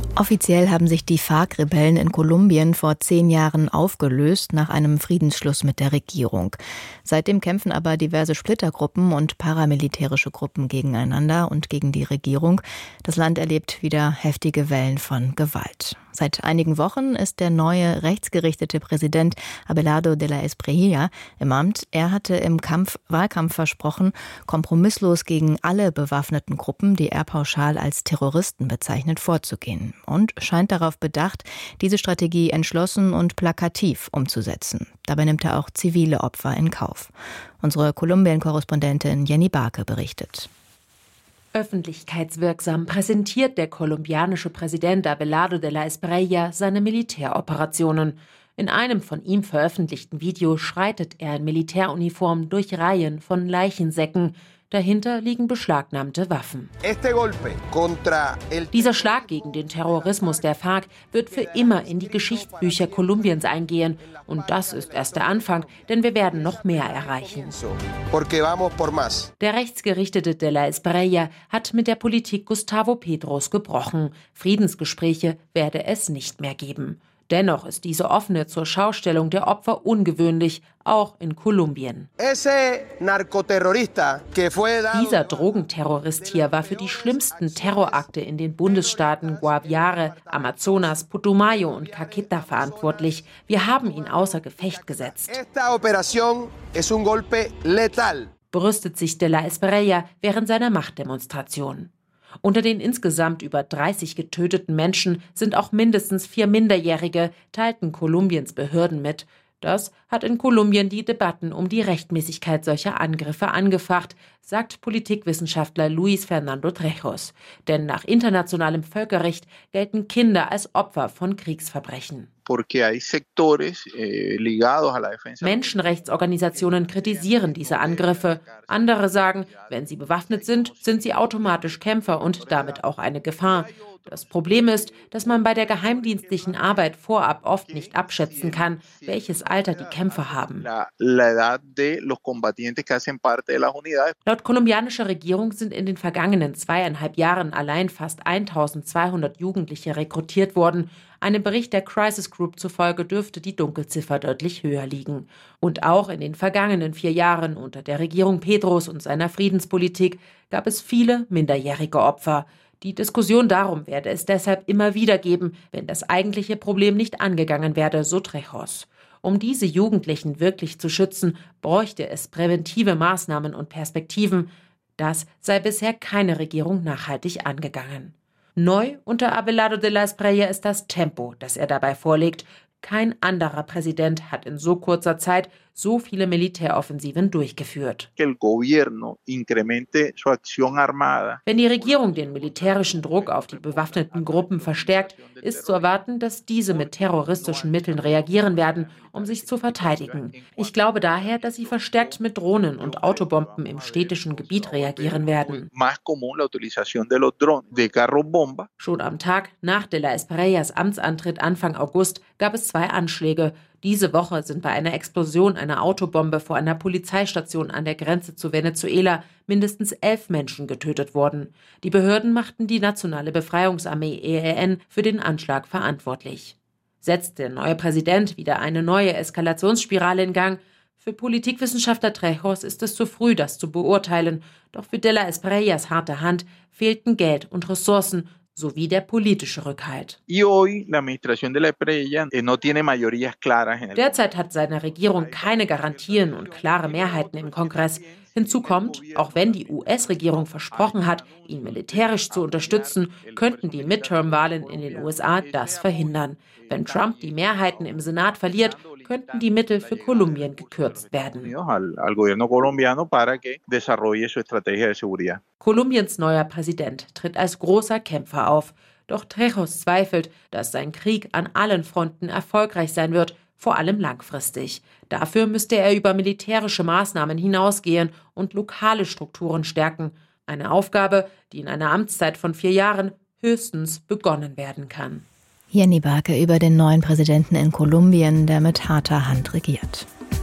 Offiziell haben sich die FARC-Rebellen in Kolumbien vor 10 Jahren aufgelöst nach einem Friedensschluss mit der Regierung. Seitdem kämpfen aber diverse Splittergruppen und paramilitärische Gruppen gegeneinander und gegen die Regierung. Das Land erlebt wieder heftige Wellen von Gewalt. Seit einigen Wochen ist der neue rechtsgerichtete Präsident Abelardo de la Espriella im Amt. Er hatte im Wahlkampf versprochen, kompromisslos gegen alle bewaffneten Gruppen, die er pauschal als Terroristen bezeichnet, vorzugehen. Und scheint darauf bedacht, diese Strategie entschlossen und plakativ umzusetzen. Dabei nimmt er auch zivile Opfer in Kauf. Unsere Kolumbien-Korrespondentin Jenny Barke berichtet. Öffentlichkeitswirksam präsentiert der kolumbianische Präsident Abelardo de la Espriella seine Militäroperationen. In einem von ihm veröffentlichten Video schreitet er in Militäruniform durch Reihen von Leichensäcken. Dahinter liegen beschlagnahmte Waffen. Dieser Schlag gegen den Terrorismus der FARC wird für immer in die Geschichtsbücher Kolumbiens eingehen. Und das ist erst der Anfang, denn wir werden noch mehr erreichen. Der rechtsgerichtete de la Espriella hat mit der Politik Gustavo Petros gebrochen. Friedensgespräche werde es nicht mehr geben. Dennoch ist diese offene Zurschaustellung der Opfer ungewöhnlich, auch in Kolumbien. Dieser Drogenterrorist hier war für die schlimmsten Terrorakte in den Bundesstaaten Guaviare, Amazonas, Putumayo und Caqueta verantwortlich. Wir haben ihn außer Gefecht gesetzt. Brüstet sich de la Espriella während seiner Machtdemonstration. Unter den insgesamt über 30 getöteten Menschen sind auch mindestens 4 Minderjährige, teilten Kolumbiens Behörden mit. Das hat in Kolumbien die Debatten um die Rechtmäßigkeit solcher Angriffe angefacht, sagt Politikwissenschaftler Luis Fernando Trejos. Denn nach internationalem Völkerrecht gelten Kinder als Opfer von Kriegsverbrechen. Menschenrechtsorganisationen kritisieren diese Angriffe. Andere sagen, wenn sie bewaffnet sind, sind sie automatisch Kämpfer und damit auch eine Gefahr. Das Problem ist, dass man bei der geheimdienstlichen Arbeit vorab oft nicht abschätzen kann, welches Alter die Kämpfer haben. Laut kolumbianischer Regierung sind in den vergangenen 2,5 Jahren allein fast 1200 Jugendliche rekrutiert worden. Einem Bericht der Crisis Group zufolge dürfte die Dunkelziffer deutlich höher liegen. Und auch in den vergangenen 4 Jahren unter der Regierung Petros und seiner Friedenspolitik gab es viele minderjährige Opfer. Die Diskussion darum werde es deshalb immer wieder geben, wenn das eigentliche Problem nicht angegangen werde, so Trejos. Um diese Jugendlichen wirklich zu schützen, bräuchte es präventive Maßnahmen und Perspektiven. Das sei bisher keine Regierung nachhaltig angegangen. Neu unter Abelardo de la Espriella ist das Tempo, das er dabei vorlegt. Kein anderer Präsident hat in so kurzer Zeit so viele Militäroffensiven durchgeführt. Wenn die Regierung den militärischen Druck auf die bewaffneten Gruppen verstärkt, ist zu erwarten, dass diese mit terroristischen Mitteln reagieren werden, um sich zu verteidigen. Ich glaube daher, dass sie verstärkt mit Drohnen und Autobomben im städtischen Gebiet reagieren werden. Schon am Tag nach de la Espriellas Amtsantritt Anfang August gab es 2 Anschläge. Diese Woche sind bei einer Explosion einer Autobombe vor einer Polizeistation an der Grenze zu Venezuela mindestens 11 Menschen getötet worden. Die Behörden machten die Nationale Befreiungsarmee ELN für den Anschlag verantwortlich. Setzt der neue Präsident wieder eine neue Eskalationsspirale in Gang? Für Politikwissenschaftler Trejos ist es zu früh, das zu beurteilen. Doch für de la Espriellas harte Hand fehlten Geld und Ressourcen sowie der politische Rückhalt. Derzeit hat seine Regierung keine Garantien und klare Mehrheiten im Kongress. Hinzu kommt, auch wenn die US-Regierung versprochen hat, ihn militärisch zu unterstützen, könnten die Midterm-Wahlen in den USA das verhindern. Wenn Trump die Mehrheiten im Senat verliert, könnten die Mittel für Kolumbien gekürzt werden. Kolumbiens neuer Präsident tritt als großer Kämpfer auf. Doch Trejos zweifelt, dass sein Krieg an allen Fronten erfolgreich sein wird, vor allem langfristig. Dafür müsste er über militärische Maßnahmen hinausgehen und lokale Strukturen stärken. Eine Aufgabe, die in einer Amtszeit von 4 Jahren höchstens begonnen werden kann. Jenny Barke über den neuen Präsidenten in Kolumbien, der mit harter Hand regiert.